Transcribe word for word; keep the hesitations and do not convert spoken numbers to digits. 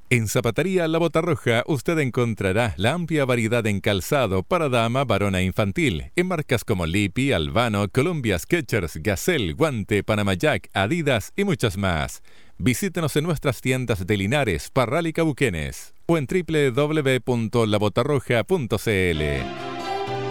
En Zapatería La Bota Roja usted encontrará la amplia variedad en calzado para dama, varón e infantil, en marcas como Lipi, Albano, Columbia, Skechers, Gazelle, Guante, Panama Jack, Adidas y muchas más. Visítenos en nuestras tiendas de Linares, Parral y Cauquenes o en doble u doble u doble u punto la bota roja punto c l.